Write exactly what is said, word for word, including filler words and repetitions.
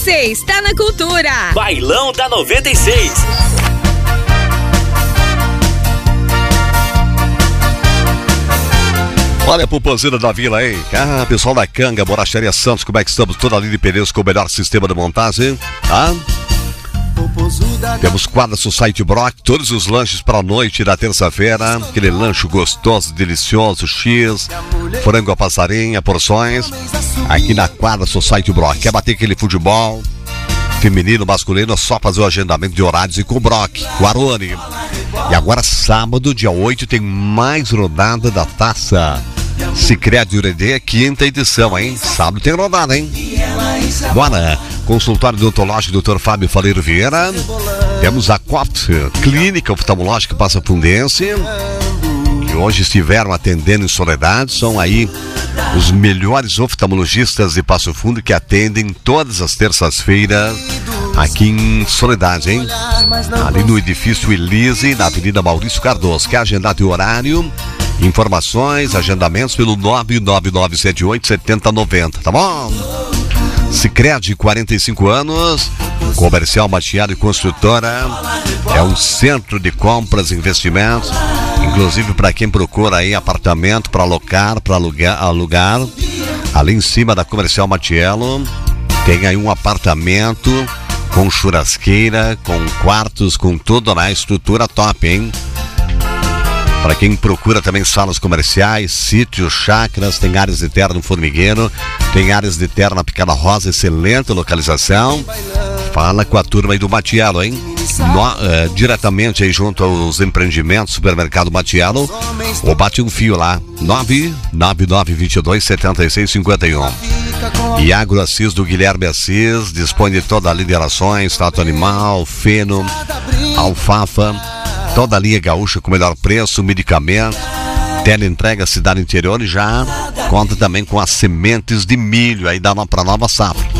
seis, tá na cultura. Bailão da noventa e seis. Olha a pupuzeira da vila, hein? Ah, pessoal da Canga, Borracharia Santos, como é que estamos? Toda a linha de pneus com o melhor sistema de montagem, tá? Temos quadra Society Brock, todos os lanches para a noite da terça-feira. Aquele lanche gostoso, delicioso, X, frango a passarinha, porções. Aqui na quadra Society Brock. Quer bater aquele futebol feminino, masculino, é só fazer o agendamento de horários e com o Brock, Guarani. E agora sábado, dia oito, tem mais rodada da Taça Sicredi Uredê, quinta edição, hein? Sábado tem rodada, hein? Bora! Consultório odontológico doutor Fábio Faleiro Vieira. Temos a C O P, Clínica Oftalmológica Passa Fundense, que hoje estiveram atendendo em Soledade. São aí os melhores oftalmologistas de Passo Fundo que atendem todas as terças-feiras aqui em Soledade, hein? Ali no edifício Elise, na Avenida Maurício Cardoso. Quer agendar teu horário? Informações, agendamentos pelo nove nove nove sete oito sete zero nove zero, tá bom? Sicredi, quarenta e cinco anos, comercial, mateado e construtora, é um centro de compras e investimentos, inclusive para quem procura aí apartamento para alocar, para alugar, alugar, ali em cima da comercial Matiello, tem aí um apartamento com churrasqueira, com quartos, com toda a estrutura top, hein? Para quem procura também salas comerciais, sítios, chácaras, tem áreas de terra no Formigueiro, tem áreas de terra na Picada Rosa, excelente localização. Fala com a turma aí do Matiello, hein? No, é, diretamente aí junto aos empreendimentos, supermercado Matiello, ou bate um fio lá, nove nove nove dois dois sete seis cinco um. E Agro Assis do Guilherme Assis, dispõe de toda a liderações, trato animal, feno, alfafa, toda a linha gaúcha com melhor preço, medicamento, teleentrega cidade interior e já conta também com as sementes de milho aí da para nova safra.